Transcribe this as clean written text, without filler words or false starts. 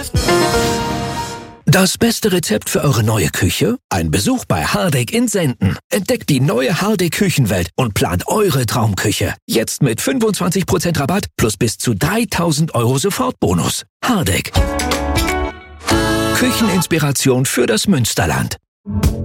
Das beste Rezept für eure neue Küche? Ein Besuch bei Hardegg in Senden. Entdeckt die neue Hardegg Küchenwelt und plant eure Traumküche. Jetzt mit 25% Rabatt plus bis zu 3.000 € Sofortbonus. Hardegg. Kücheninspiration für das Münsterland.